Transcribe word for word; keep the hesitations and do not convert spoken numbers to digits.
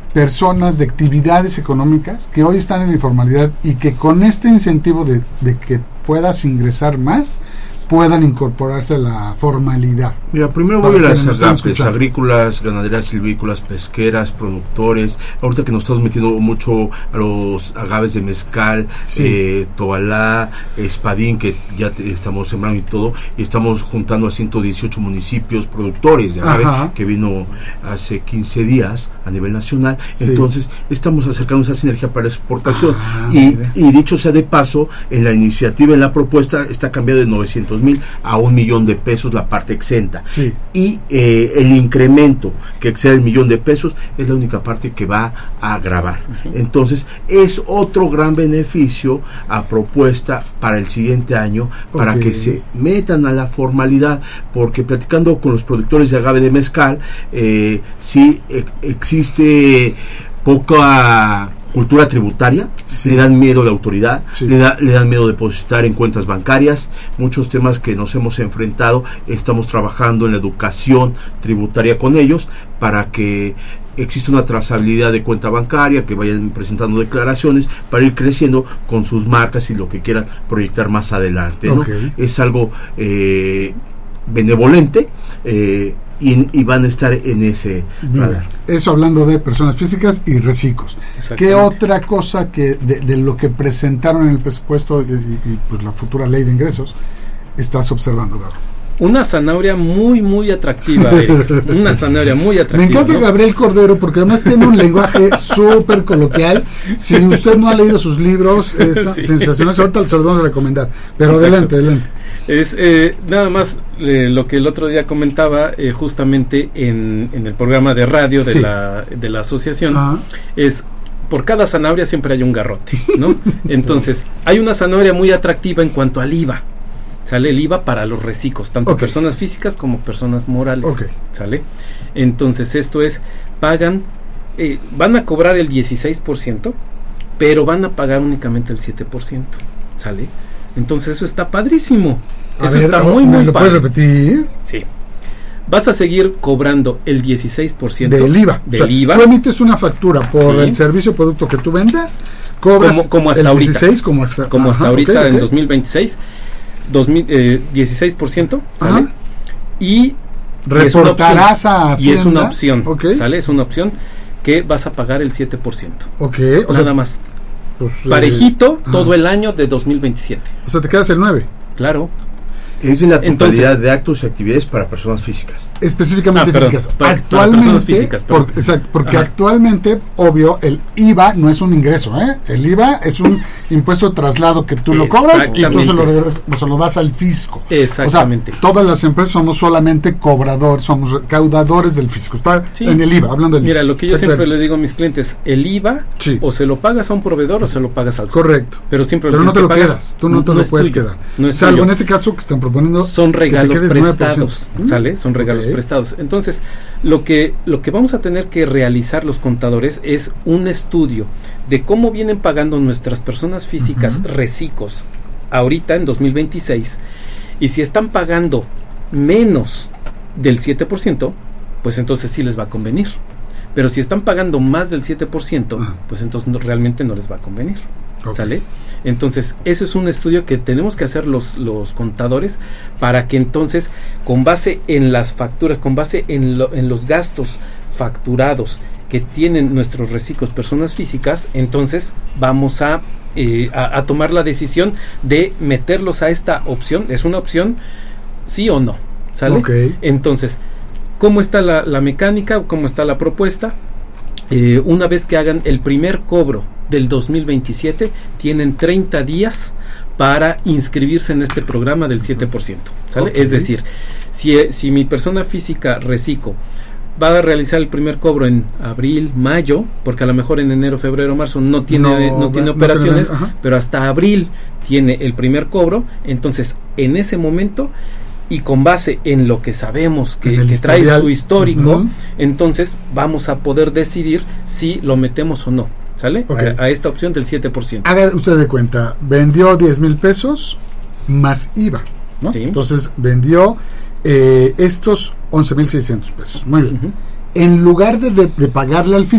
personas de actividades económicas que hoy están en la informalidad y que con este incentivo de, de que puedas ingresar más, puedan incorporarse a la formalidad. Mira, primero voy a las agapes, agrícolas, ganaderas silvícolas, pesqueras, productores. Ahorita que nos estamos metiendo mucho a los agaves de mezcal, sí. eh, tobalá, espadín, que ya te, estamos sembrando y todo, y estamos juntando a ciento dieciocho municipios productores de agave, Ajá. que vino hace quince días a nivel nacional. Sí. Entonces, estamos acercando esa sinergia para exportación. Ah, y, y dicho sea de paso, en la iniciativa, en la propuesta, está cambiado de novecientos mil a un millón de pesos la parte exenta, sí. y eh, el incremento que excede el millón de pesos es la única parte que va a agravar. Uh-huh. Entonces es otro gran beneficio a propuesta para el siguiente año, para okay. que se metan a la formalidad, porque platicando con los productores de agave de mezcal, eh, sí eh, existe poca cultura tributaria, sí. le dan miedo a la autoridad, sí. le, da, le dan miedo depositar en cuentas bancarias, muchos temas que nos hemos enfrentado. Estamos trabajando en la educación tributaria con ellos para que exista una trazabilidad de cuenta bancaria, que vayan presentando declaraciones para ir creciendo con sus marcas y lo que quieran proyectar más adelante, ¿no? Okay. Es algo eh, benevolente, eh, Y, y van a estar en ese radar. Eso hablando de personas físicas y reciclos. ¿Qué otra cosa que de, de lo que presentaron en el presupuesto y, y pues la futura ley de ingresos estás observando, Gabo? Una zanahoria muy, muy atractiva, Eric. Una zanahoria muy atractiva. Me encanta, ¿no? Gabriel Cordero, porque además tiene un lenguaje súper coloquial. Si usted no ha leído sus libros, es sí. sensacional. Ahorita se los vamos a recomendar. Pero Exacto. adelante, adelante. Es eh, nada más eh, lo que el otro día comentaba eh, justamente en, en el programa de radio de, sí. la, de la asociación. Ajá. Es por cada zanahoria siempre hay un garrote, ¿no? Entonces, hay una zanahoria muy atractiva en cuanto al I V A. Sale el I V A para los recicos, tanto okay. personas físicas como personas morales. Okay. ¿Sale? Entonces, esto es, pagan, eh, van a cobrar el dieciséis por ciento, pero van a pagar únicamente el siete por ciento. ¿Sale? Entonces, eso está padrísimo. A eso ver, está oh, muy, muy ¿me lo padre. puedes repetir? Sí. Vas a seguir cobrando el dieciséis por ciento del I V A. Del o sea, I V A. Tú emites una factura por sí. el servicio o producto que tú vendas, cobras como, como hasta el ahorita. dieciséis, como hasta, como hasta ajá, ahorita okay, en okay. dos mil veintiséis, dos mil, eh, dieciséis por ciento, ¿sale? Ajá. Y reportarás a Hacienda. Y es una opción, okay. ¿sale? Es una opción que vas a pagar el siete por ciento. Ok. O Nada sea, más. Pues, Parejito eh, todo el año de dos mil veintisiete. O sea, te quedas el nueve. Claro. Es de la totalidad Entonces, de actos y actividades para personas físicas. Específicamente ah, perdón, físicas. Para, actualmente, para personas físicas. Por, exacto, porque Ajá. actualmente, obvio, el I V A no es un ingreso, ¿eh? El I V A es un impuesto de traslado que tú lo cobras y tú se lo, regresas, se lo das al fisco. Exactamente. O sea, todas las empresas somos solamente cobradores, somos recaudadores del fisco. Está sí. en el I V A, hablando del Mira, I V A. lo que yo siempre le digo a mis clientes, el I V A sí. o se lo pagas a un proveedor o se lo pagas al S A T. Correcto. Pero siempre Pero lo no te lo pagar. quedas, tú no, no te no lo puedes tuyo, quedar. No es Salvo tuyo. en este caso que están proponiendo. Son regalos prestados, ¿sale? Son regalos okay. prestados. Entonces, lo que, lo que vamos a tener que realizar los contadores es un estudio de cómo vienen pagando nuestras personas físicas uh-huh. recicos ahorita en dos mil veintiséis, y si están pagando menos del siete por ciento, pues entonces sí les va a convenir. Pero si están pagando más del siete por ciento, uh-huh. pues entonces no, realmente no les va a convenir. Okay. ¿Sale? Entonces, eso es un estudio que tenemos que hacer los, los contadores para que entonces, con base en las facturas, con base en, lo, en los gastos facturados que tienen nuestros reciclos personas físicas, entonces vamos a, eh, a, a tomar la decisión de meterlos a esta opción. Es una opción, sí o no. ¿Sale? Okay. Entonces, ¿cómo está la, la mecánica? ¿Cómo está la propuesta? Eh, una vez que hagan el primer cobro del dos mil veintisiete, tienen treinta días para inscribirse en este programa del siete por ciento, ¿sale? Okay. Es decir, si, si mi persona física reciclo va a realizar el primer cobro en abril, mayo, porque a lo mejor en enero, febrero, marzo no tiene, no, no tiene operaciones, no tiene, pero hasta abril tiene el primer cobro, entonces en ese momento y con base en lo que sabemos que, que trae su histórico, uh-huh. entonces vamos a poder decidir si lo metemos o no, ¿sale? Okay. A, a esta opción del siete por ciento. Haga usted de cuenta, vendió diez mil pesos más I V A, ¿no? Sí. Entonces vendió eh, estos once mil seiscientos pesos. Muy bien. Uh-huh. En lugar de, de, de pagarle al fisco,